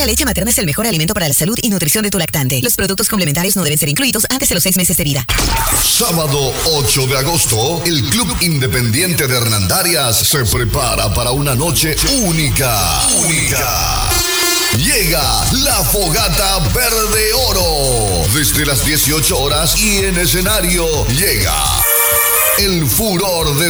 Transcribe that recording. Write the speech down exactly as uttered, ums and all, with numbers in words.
leche materna es el mejor alimento para la salud y nutrición de tu lactante. Los productos complementarios no deben ser incluidos antes de los seis meses de vida. Sábado ocho de agosto, el Club Independiente de Hernandarias se prepara para una noche única. Única. Llega la Fogata Verde Oro. Desde las dieciocho horas y en escenario llega el furor de